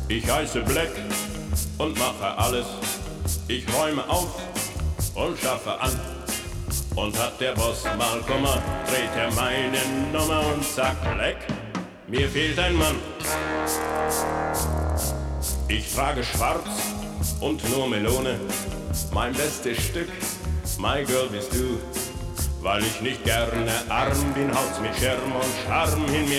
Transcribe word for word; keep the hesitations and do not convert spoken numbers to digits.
Ich heiße Black und mache alles. Ich räume auf und schaffe an. Und hat der Boss mal Kummer, dreht er meine Nummer und sagt: Black, mir fehlt ein Mann. Ich trage schwarz und nur Melone, mein bestes Stück, my girl bist du. Weil ich nicht gerne arm bin, haut's mit Scherm und Charme hin mir